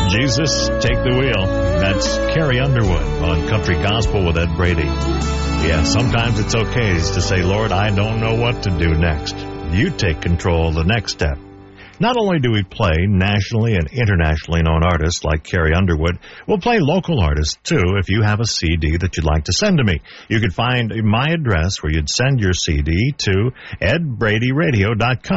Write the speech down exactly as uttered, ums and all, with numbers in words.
Jesus, take the wheel. That's Carrie Underwood on Country Gospel with Ed Brady. Yeah, sometimes it's okay to say, Lord, I don't know what to do next. You take control of the next step. Not only do we play nationally and internationally known artists like Carrie Underwood, we'll play local artists, too, if you have a C D that you'd like to send to me. You can find my address where you'd send your C D to ed brady radio dot com.